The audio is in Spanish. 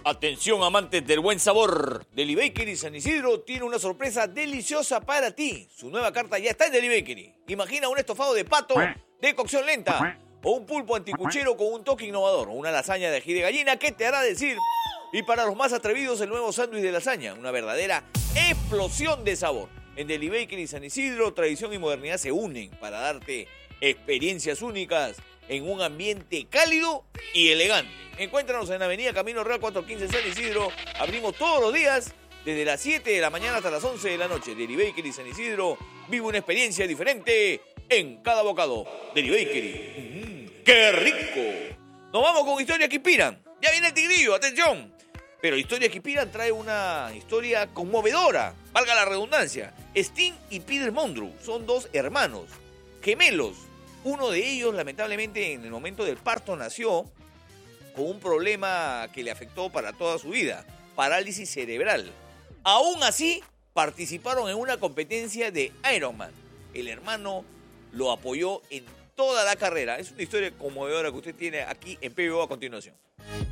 Atención amantes del buen sabor. Deli Bakery San Isidro tiene una sorpresa deliciosa para ti. Su nueva carta ya está en Deli Bakery. Imagina un estofado de pato de cocción lenta o un pulpo anticuchero con un toque innovador o una lasaña de ají de gallina que te hará decir. Y para los más atrevidos, el nuevo sándwich de lasaña, una verdadera explosión de sabor. En Deli Bakery San Isidro, tradición y modernidad se unen para darte experiencias únicas en un ambiente cálido y elegante. Encuéntranos en Avenida Camino Real 415 San Isidro. Abrimos todos los días desde las 7 de la mañana hasta las 11 de la noche. Deli Bakery San Isidro vive una experiencia diferente en cada bocado. Deli Bakery. ¡Qué rico! Nos vamos con historias que inspiran. Ya viene el tigrillo, atención. Pero Historias que Inspiran trae una historia conmovedora, valga la redundancia. Sting y Peter Mondru son dos hermanos, gemelos. Uno de ellos, lamentablemente, en el momento del parto nació con un problema que le afectó para toda su vida, parálisis cerebral. Aún así, participaron en una competencia de Ironman. El hermano lo apoyó en toda la carrera. Es una historia conmovedora que usted tiene aquí en PBO a continuación.